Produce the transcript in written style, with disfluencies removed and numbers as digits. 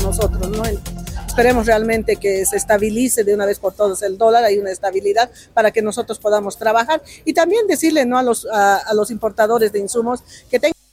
nosotros, ¿no? Esperemos realmente que se estabilice de una vez por todas el dólar, hay una estabilidad para que nosotros podamos trabajar y también decirle, ¿no?, a los importadores de insumos que tengan